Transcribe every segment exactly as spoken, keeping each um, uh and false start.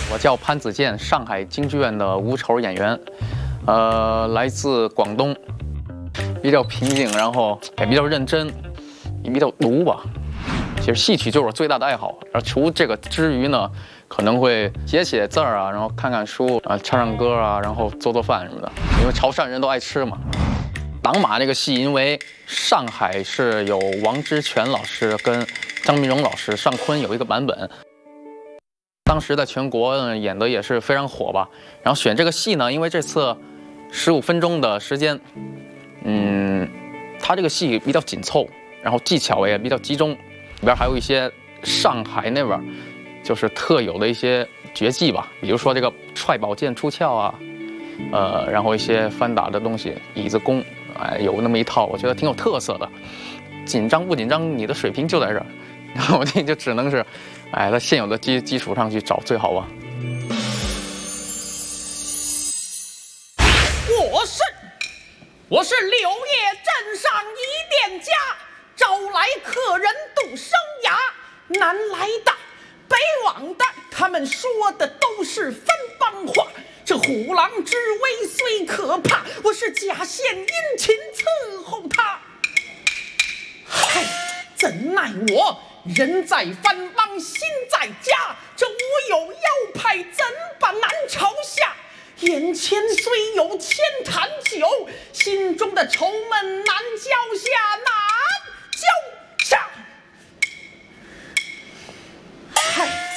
我叫潘子健，上海京剧院的无丑演员，呃，来自广东，比较平静，然后也比较认真，也比较毒吧。其实戏曲就是我最大的爱好，而除这个之余呢，可能会写写字儿啊，然后看看书啊，唱唱歌啊，然后做做饭什么的，因为潮汕人都爱吃嘛。党马这个戏，因为上海是有王之权老师跟张明荣老师尚昆有一个版本。 当时在全国演的也是非常火吧，然后选这个戏呢，因为这次十五分钟的时间，嗯，它这个戏比较紧凑，然后技巧也比较集中，里边还有一些上海那边就是特有的一些绝技吧，比如说这个踹宝剑出鞘啊，呃，然后一些翻打的东西，椅子功，哎，有那么一套，我觉得挺有特色的。紧张不紧张，你的水平就在这儿，然后我这就只能是。 哎，在现有的基基础上去找最好啊！ 我是我是柳叶镇上一店家，招来客人度生涯，南来的、北往的，他们说的都是分帮话。这虎狼之威虽可怕，我是假献殷勤伺候他。嗨，怎奈我？ 人在番邦，心在家。这我有腰牌，怎把难朝下？眼前虽有千坛酒，心中的愁闷难交下，难交下。嗨，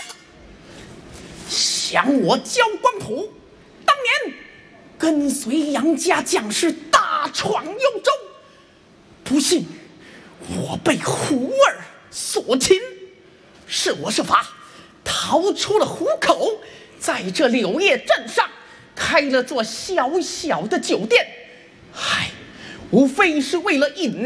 想我焦光普，当年跟随杨家将士大闯幽州，不幸我被胡儿 所擒，是我是法，逃出了虎口，在这柳叶镇上开了座小小的酒店，嗨，无非是为了引